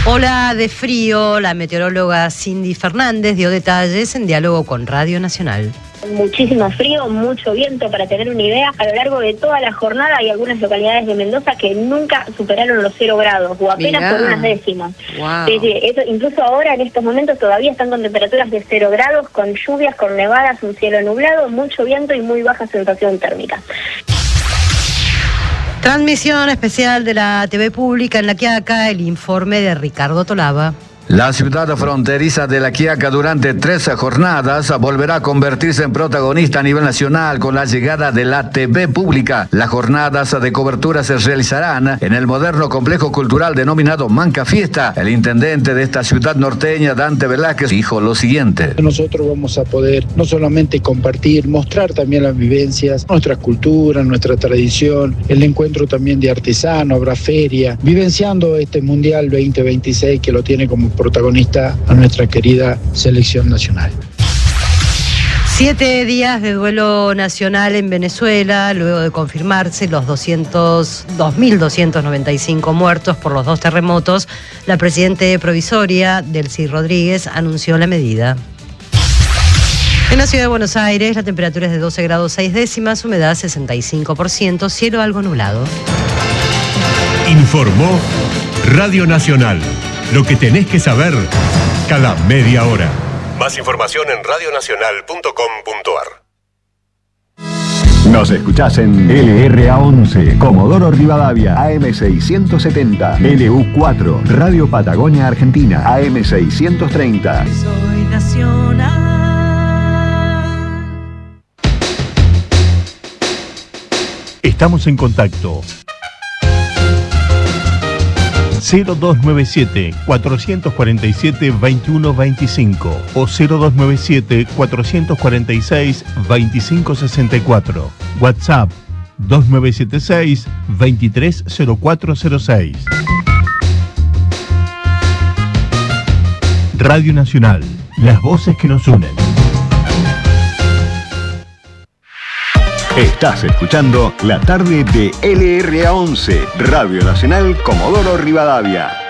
Ola de frío, la meteoróloga Cindy Fernández dio detalles en diálogo con Radio Nacional. Muchísimo frío, mucho viento. Para tener una idea, a lo largo de toda la jornada hay algunas localidades de Mendoza que nunca superaron los 0 grados o apenas por unas décimas. Wow. Eso, incluso ahora en estos momentos todavía están con temperaturas de 0 grados, con lluvias, con nevadas, un cielo nublado, mucho viento y muy baja sensación térmica. Transmisión especial de la TV Pública en La Quiaca, el informe de Ricardo Tolaba. La ciudad fronteriza de La Quiaca durante 3 jornadas volverá a convertirse en protagonista a nivel nacional con la llegada de la TV Pública. Las jornadas de cobertura se realizarán en el moderno complejo cultural denominado Manca Fiesta. El intendente de esta ciudad norteña, Dante Velázquez, dijo lo siguiente. Nosotros vamos a poder no solamente compartir, mostrar también las vivencias, nuestra cultura, nuestra tradición, el encuentro también de artesanos, habrá feria, vivenciando este Mundial 2026 que lo tiene como protagonista a nuestra querida selección nacional. 7 días de duelo nacional en Venezuela, luego de confirmarse los 2.295 muertos por los 2 terremotos. La presidenta provisoria, Delcy Rodríguez, anunció la medida. En la ciudad de Buenos Aires, la temperatura es de 12 grados 6 décimas, humedad 65%, cielo algo nublado. Informó Radio Nacional. Lo que tenés que saber cada media hora. Más información en radionacional.com.ar. Nos escuchás en LRA11, Comodoro Rivadavia, AM670, LU4, Radio Patagonia Argentina, AM630. Soy nacional. Estamos en contacto. 0297-447-2125 o 0297-446-2564. WhatsApp 2976-230406. Radio Nacional, las voces que nos unen. Estás escuchando la tarde de LRA11, Radio Nacional Comodoro Rivadavia.